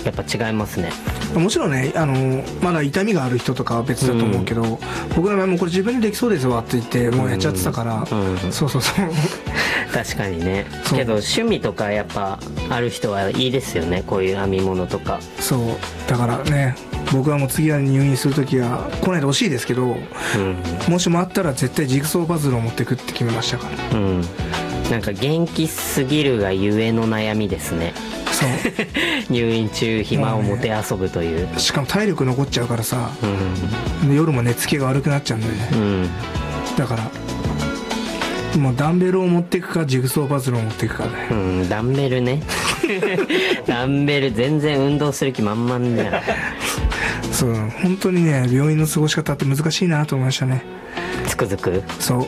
やっぱ違いますね。 もちろんね、まだ痛みがある人とかは別だと思うけど、僕の場合もこれ自分でできそうですわって言ってもうやっちゃってたから、そうそうそう確かにね。けど趣味とかやっぱある人はいいですよね、こういう編み物とか。 そうだからね、僕はもう次は入院するときは来ないでほしいですけど、もしもあったら絶対ジグソーパズルを持ってくって決めましたから。 なんか元気すぎるがゆえの悩みですね。 そう入院中暇を持て遊ぶという、 しかも体力残っちゃうからさ、で夜も寝つきが悪くなっちゃうんだよね、だからもうダンベルを持っていくかジグソーパズルを持っていくかね。 ダンベルねダンベル全然運動する気満々ね。 そう本当にね、病院の過ごし方って難しいなと思いましたね。 つくづく。 そう、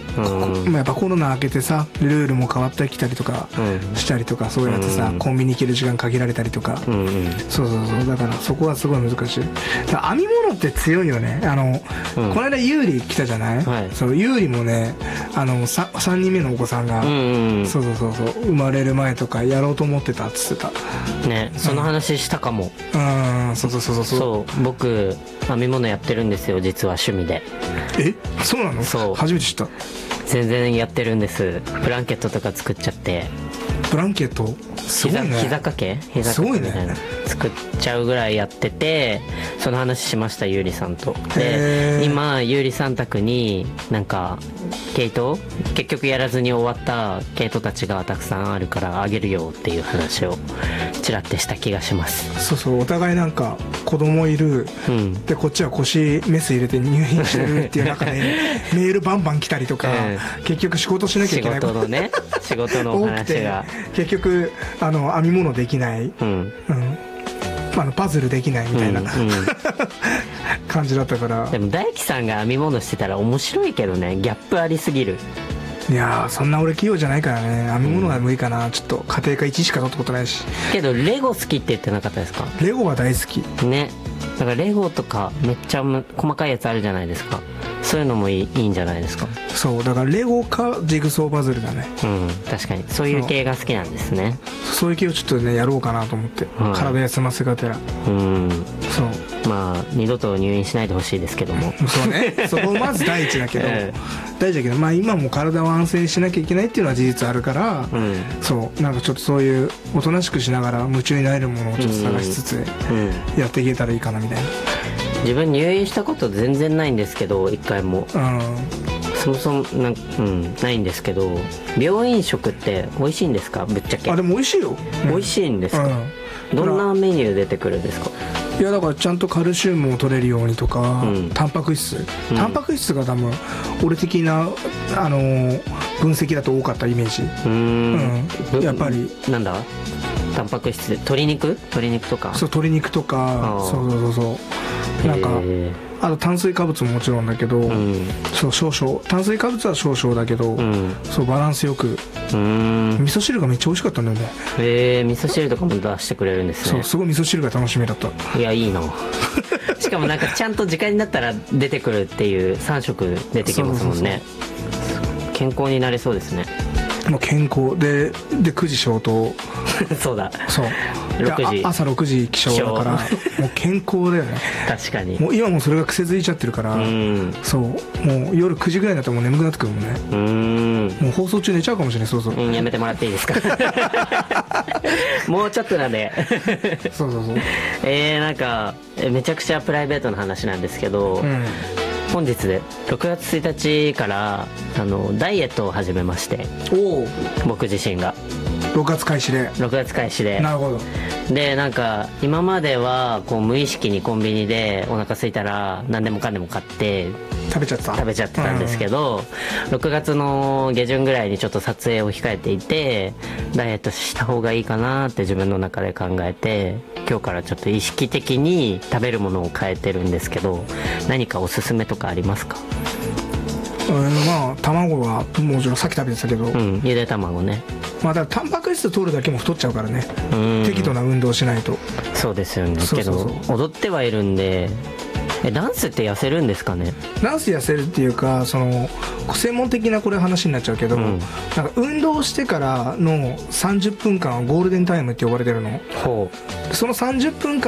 やっぱコロナ明けてさ、ルールも変わってきたりとかしたりとか、そうやってさ、コンビニ行ける時間限られたりとか、そうそうそう、だからそこはすごい難しい。編み物って強いよね。この間ユーリ来たじゃない、そうユーリもね、3人目のお子さんが、そうそうそうそう、生まれる前とかやろうと思ってたっつってたね。その話したかも。 そうそうそうそうそう、僕編み物やってるんですよ、実は趣味で。 そうなの？そう、初めて知った。 全然やってるんです。ブランケットとか作っちゃって。 ブランケットすごいね。 膝掛けみたいな作っちゃうぐらいやってて、その話しました、ゆうりさんと。で今ゆうりさん宅になんか毛糸結局やらずに終わった毛糸たちがたくさんあるからあげるよっていう話をちらってした気がします。 そうそう、お互いなんか子供いる、でこっちは腰メス入れて入院してるっていう中でメールバンバン来たりとか、結局仕事しなきゃいけないこと仕事のお話が結局編み物できない、パズルできないみたいな、感じだったから。 でも大樹さんが編み物してたら面白いけどね、ギャップありすぎる。 いやー、そんな俺器用じゃないからね、編み物は無理かな、ちょっと家庭科1しか取ったことないし。 けどレゴ好きって言ってなかったですか？ レゴは大好きね。だからレゴとかめっちゃ細かいやつあるじゃないですか。そういうのもいいんじゃないですか。 そうだからレゴかジグソーパズルだね。 確かにそういう系が好きなんですね。 そういう系をちょっとねやろうかなと思って、体休ませがてら。そうまあ二度と入院しないでほしいですけども。 そうねそこまず第一だけど、まあ今も体を安静にしなきゃいけないっていうのは事実あるから、そうなんかちょっとそういうおとなしくしながら夢中になれるものをちょっと探しつつやっていけたらいいかなみたいな。 自分入院したこと全然ないんですけど、一回も。そもそもないんですけど、病院食って美味しいんですか、ぶっちゃけ。 でも美味しいよ。 美味しいんですか。どんなメニュー出てくるんですか。 いやだからちゃんとカルシウムを取れるようにとか、タンパク質が多分俺的な分析だと多かったイメージ。やっぱりなんだタンパク質、鶏肉とか。 そう、鶏肉とか、そうなんか炭水化物ももちろんだけど、そう少々炭水化物は少々だけど、そうバランスよく。味噌汁がめっちゃ美味しかったんだよね。 味噌汁とかも出してくれるんですね。 そう、すごい味噌汁が楽しみだった。 いや、いいなしかもなんかちゃんと時間になったら出てくるっていう、3食出てきますもんね。健康になれそうですね。 もう健康で9時消灯そうだ、 そう 6時朝6時起床だからもう健康だよね。 確かに。 もう今もそれが癖づいちゃってるから、そうもう夜9時ぐらいになったらもう眠くなってくるもんね。もう放送中寝ちゃうかもしれない。そうそう、 やめてもらっていいですかもうちょっとなんでそうなんかめちゃくちゃプライベートな話なんですけど、本日で6月1日からダイエットを始めまして。僕自身が 6月開始で。なるほど。 でなんか今まではこう無意識にコンビニでお腹空いたら何でもかんでも買って食べちゃってたんですけど、6月の下旬ぐらいにちょっと撮影を控えていて、ダイエットした方がいいかなって自分の中で考えて、今日からちょっと意識的に食べるものを変えてるんですけど、何かおすすめとかありますか？ まあ卵はもちろんさっき食べてたけど、 ゆで卵ね。 まあだからタンパク質取るだけも太っちゃうからね、適度な運動しないと。 そうですよね。けど踊ってはいるんで、ダンスって痩せるんですかね？ ダンス痩せるっていうか、専門的なこれ話になっちゃうけど、なんか運動してからの30分間はゴールデンタイムって呼ばれてるの。その30分間